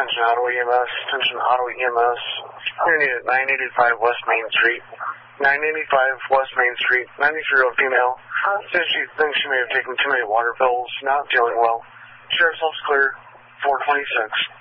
Attention Ottawa EMS. Attention Ottawa EMS. You're needed at 985 West Main Street. 985 West Main Street. 93-year-old female. Says she thinks she may have taken too many water pills. Not feeling well. Sheriff's Office clear. 426.